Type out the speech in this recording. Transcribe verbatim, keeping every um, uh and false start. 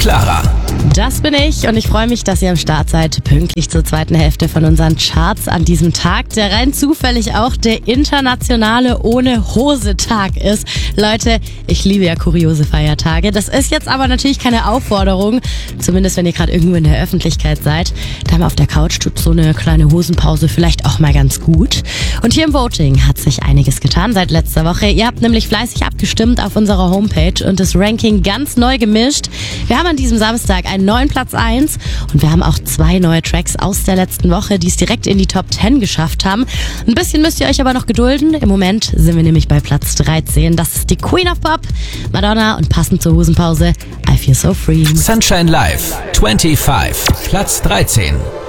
Clara. Das bin ich und ich freue mich, dass ihr am Start seid, pünktlich zur zweiten Hälfte von unseren Charts an diesem Tag, der rein zufällig auch der internationale Ohne-Hose-Tag ist. Leute, ich liebe ja kuriose Feiertage. Das ist jetzt aber natürlich keine Aufforderung, zumindest wenn ihr gerade irgendwo in der Öffentlichkeit seid. Da mal auf der Couch tut so eine kleine Hosenpause vielleicht auch mal ganz gut. Und hier im Voting hat sich einiges getan seit letzter Woche. Ihr habt nämlich fleißig abgestimmt auf unserer Homepage und das Ranking ganz neu gemischt. Wir haben an diesem Samstag einen neuen Platz eins und wir haben auch zwei neue Tracks aus der letzten Woche, die es direkt in die Top zehn geschafft haben. Ein bisschen müsst ihr euch aber noch gedulden. Im Moment sind wir nämlich bei Platz dreizehn. Das ist die Queen of Pop, Madonna, und passend zur Hosenpause I Feel So Free. Sunshine Live, fünfundzwanzig, Platz dreizehn.